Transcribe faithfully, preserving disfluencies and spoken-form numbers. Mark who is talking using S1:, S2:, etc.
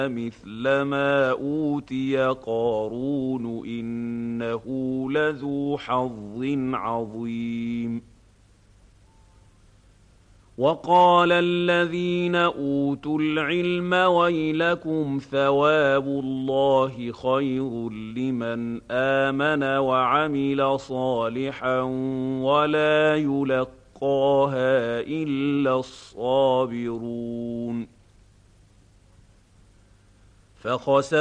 S1: مثل ما أوتي قارون إنه لذو حظ عظيم. وقال الذين أوتوا العلم ويلكم ثواب الله خير لمن آمن وعمل صالحا ولا يلقاها إلا الصابرون. فخسف